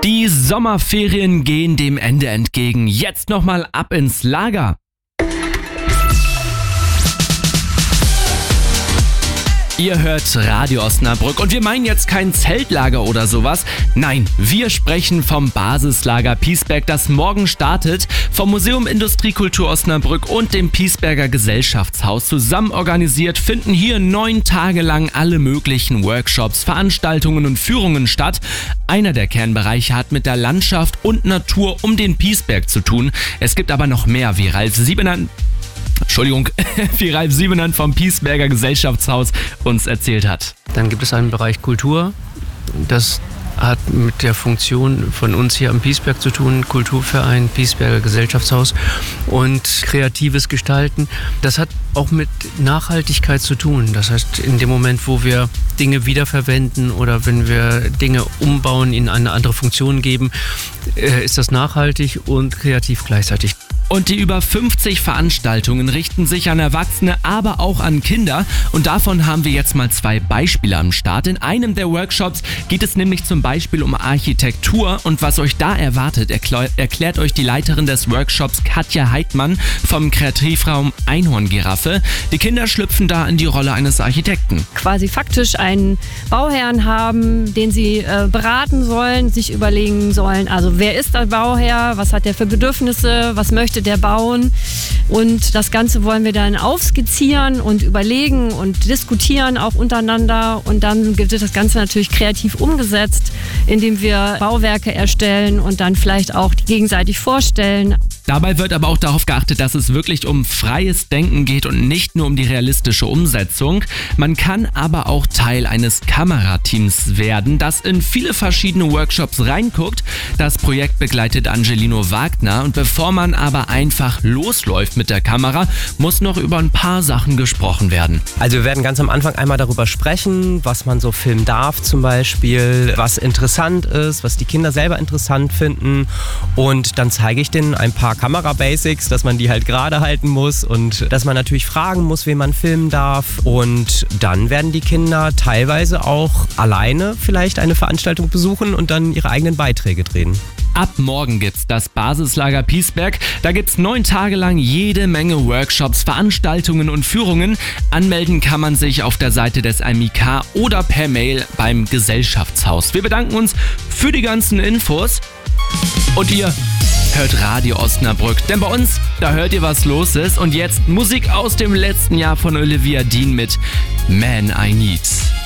Die Sommerferien gehen dem Ende entgegen. Jetzt nochmal ab ins Lager. Ihr hört Radio Osnabrück und wir meinen jetzt kein Zeltlager oder sowas. Nein, wir sprechen vom Basislager Piesberg, das morgen startet. Vom Museum Industriekultur Osnabrück und dem Piesberger Gesellschaftshaus zusammen organisiert finden hier 9 Tage lang alle möglichen Workshops, Veranstaltungen und Führungen statt. Einer der Kernbereiche hat mit der Landschaft und Natur um den Piesberg zu tun. Es gibt aber noch mehr, wie Ralf Siebenand vom Piesberger Gesellschaftshaus uns erzählt hat. Dann gibt es einen Bereich Kultur. Das hat mit der Funktion von uns hier am Piesberg zu tun, Kulturverein, Piesberger Gesellschaftshaus und kreatives Gestalten. Das hat auch mit Nachhaltigkeit zu tun. Das heißt, in dem Moment, wo wir Dinge wiederverwenden oder wenn wir Dinge umbauen, ihnen eine andere Funktion geben, ist das nachhaltig und kreativ gleichzeitig. Und die über 50 Veranstaltungen richten sich an Erwachsene, aber auch an Kinder. Und davon haben wir jetzt mal 2 Beispiele am Start. In einem der Workshops geht es nämlich zum Beispiel um Architektur. Und was euch da erwartet, erklärt euch die Leiterin des Workshops Katja Heidmann vom Kreativraum Einhorngiraffe. Die Kinder schlüpfen da in die Rolle eines Architekten. Quasi faktisch einen Bauherrn haben, den sie beraten sollen, sich überlegen sollen, also wer ist der Bauherr, was hat der für Bedürfnisse, was möchte der bauen, und das Ganze wollen wir dann aufskizzieren und überlegen und diskutieren auch untereinander, und dann wird das Ganze natürlich kreativ umgesetzt, indem wir Bauwerke erstellen und dann vielleicht auch gegenseitig vorstellen. Dabei wird aber auch darauf geachtet, dass es wirklich um freies Denken geht und nicht nur um die realistische Umsetzung. Man kann aber auch Teil eines Kamerateams werden, das in viele verschiedene Workshops reinguckt. Das Projekt begleitet Angelino Wagner, und bevor man aber einfach losläuft mit der Kamera, muss noch über ein paar Sachen gesprochen werden. Also wir werden ganz am Anfang einmal darüber sprechen, was man so filmen darf zum Beispiel, was interessant ist, was die Kinder selber interessant finden, und dann zeige ich denen ein paar Kamera-Basics, dass man die halt gerade halten muss und dass man natürlich fragen muss, wen man filmen darf, und dann werden die Kinder teilweise auch alleine vielleicht eine Veranstaltung besuchen und dann ihre eigenen Beiträge drehen. Ab morgen gibt's das Basislager Piesberg. Da gibt's 9 Tage lang jede Menge Workshops, Veranstaltungen und Führungen. Anmelden kann man sich auf der Seite des MIK oder per Mail beim Gesellschaftshaus. Wir bedanken uns für die ganzen Infos. Und ihr hört Radio Osnabrück, denn bei uns, da hört ihr, was los ist. Und jetzt Musik aus dem letzten Jahr von Olivia Dean mit Man I Need.